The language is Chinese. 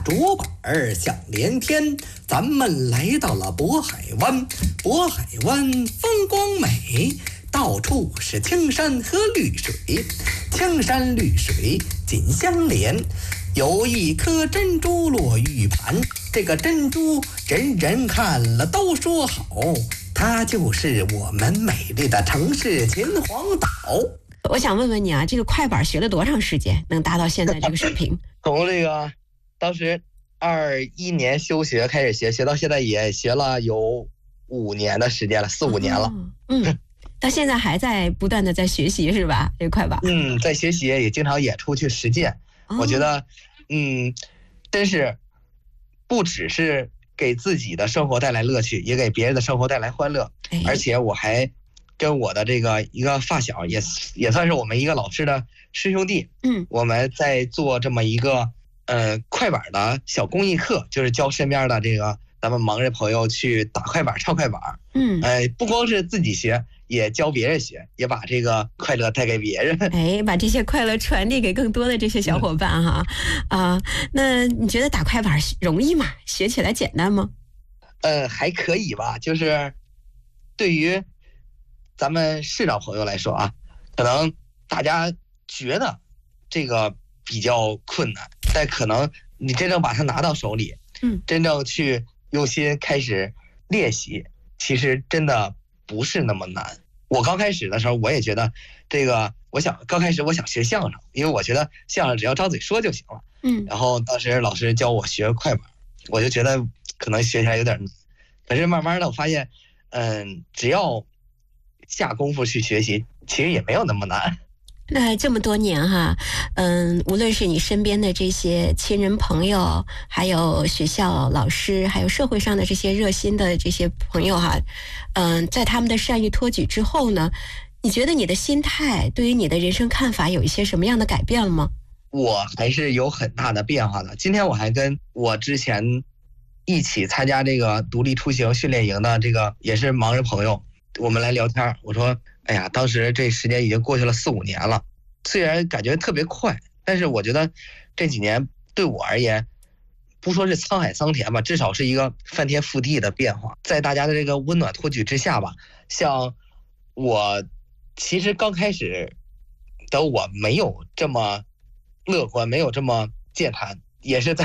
竹板响连天。咱们来到了渤海湾，渤海湾风光美，到处是青山和绿水，青山绿水紧相连。有一颗珍珠落玉盘，这个珍珠人人看了都说好，它就是我们美丽的城市秦皇岛。 我想问问你啊，这个快板学了多长时间，能达到现在这个水平？ 从这个当时21年休学开始学，学到现在也学了有5年的时间了，4、5年了。 到现在还在不断的在学习是吧？这个快板。 在学习，也经常演出去实践。我觉得，真是不只是给自己的生活带来乐趣，也给别人的生活带来欢乐。而且我还跟我的这个一个发小，也算是我们一个老师的师兄弟。我们在做这么一个快板的小公益课，就是教身边的这个咱们盲人朋友去打快板、唱快板。不光是自己学，也教别人学，也把这个快乐带给别人。 把这些快乐传递给更多的这些小伙伴哈。那你觉得打快板容易吗？学起来简单吗？ 还可以吧，就是对于咱们市长朋友来说啊，可能大家觉得这个比较困难，但可能你真正把它拿到手里，真正去用心开始练习，其实真的不是那么难。我刚开始的时候，我也觉得这个，刚开始我想学相声，因为我觉得相声只要张嘴说就行了。然后当时老师教我学快板，我就觉得可能学起来有点难。可是慢慢的我发现，只要下功夫去学习，其实也没有那么难。 那这么多年哈，无论是你身边的这些亲人朋友，还有学校老师，还有社会上的这些热心的这些朋友哈，在他们的善意托举之后呢，你觉得你的心态对于你的人生看法有一些什么样的改变了吗？ 我还是有很大的变化的。今天我还跟我之前一起参加这个独立出行训练营的这个也是盲人朋友，我们来聊天。我说哎呀，当时这时间已经过去了4、5年了，虽然感觉特别快，但是我觉得这几年对我而言，不说是沧海桑田吧，至少是一个翻天覆地的变化。在大家的这个温暖托举之下吧，像我其实刚开始的我没有这么乐观，没有这么健谈，也是在